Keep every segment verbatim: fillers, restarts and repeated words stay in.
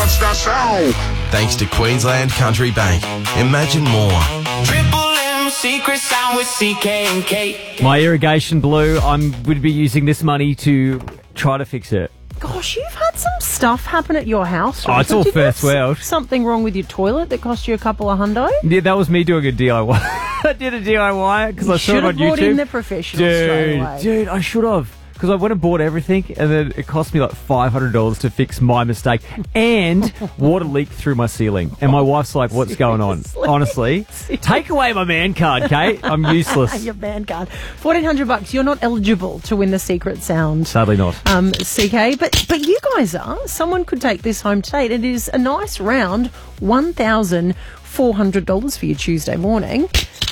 What's that sound? Thanks to Queensland Country Bank. Imagine more. Triple M secret sound with C K and Kate. My irrigation blew. I would be using this money to try to fix it. Gosh, you've had some stuff happen at your house. Oh, it's all Did you first have s- world. Something wrong with your toilet that cost you a couple of hundo? Yeah, that was me doing a D I Y. I did a D I Y because I saw Should it on have brought YouTube. in the professionals straight Dude, away. dude, I should have. Because I went and bought everything, and then it cost me like five hundred dollars to fix my mistake. And water leaked through my ceiling. And my wife's like, what's going on? Seriously? Honestly, take away my man card, Kate. I'm useless. Your band card. fourteen hundred bucks. You're not eligible to win the secret sound. Sadly not. Um, C K, but but you guys are. Someone could take this home today. It is a nice round one thousand four hundred dollars for you Tuesday morning.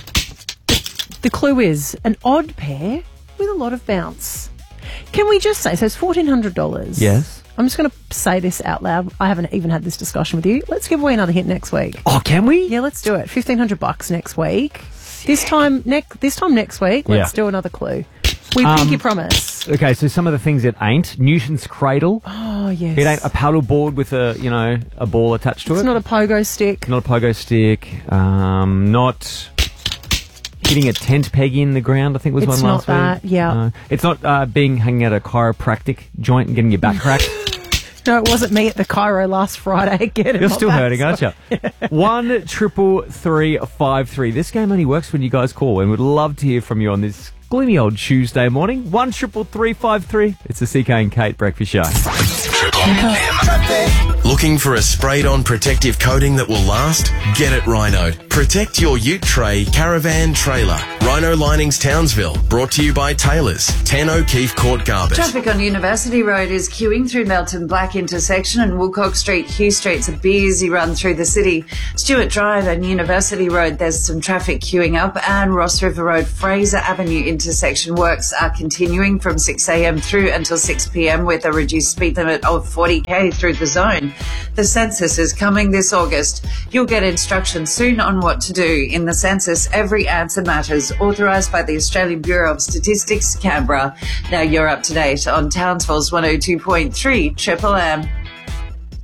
The clue is an odd pair with a lot of bounce. Can we just say, so it's fourteen hundred dollars. Yes. I'm just going to say this out loud. I haven't even had this discussion with you. Let's give away another hint next week. Oh, can we? Yeah, let's do it. fifteen hundred bucks next week. This time, next this time next week, let's Yeah. do another clue. We Um, pinky promise. Okay, so some of the things it ain't. Newton's cradle. Oh, yes. It ain't a paddle board with a, you know, a ball attached to It's it. not a pogo stick. Not a pogo stick. Um, not hitting a tent peg in the ground, I think was It's one last not that, week. yeah. No. It's not uh, being hanging at a chiropractic joint and getting your back cracked. No, it wasn't me at the Cairo last Friday. Get it? You're my still back, hurting, so- aren't you? One triple three five three. This game only works when you guys call, and we'd love to hear from you on this gloomy old Tuesday morning. One triple three five three. It's the C K and Kate Breakfast Show. Triple M. Looking for a sprayed-on protective coating that will last? Get it Rhino. Protect your ute tray, caravan, trailer. Rhino Linings Townsville. Brought to you by Taylors. ten O'Keefe Court Garbett. Traffic on University Road is queuing through Melton Black intersection, and Woolcock Street, Hugh Street's a busy run through the city. Stewart Drive and University Road, there's some traffic queuing up, and Ross River Road, Fraser Avenue intersection works are continuing from six a.m. through until six p.m. with a reduced speed limit of forty k through the zone. The census is coming this August. You'll get instructions soon on what to do. In the census, every answer matters. Authorised by the Australian Bureau of Statistics, Canberra. Now you're up to date on Townsville's one oh two point three Triple M.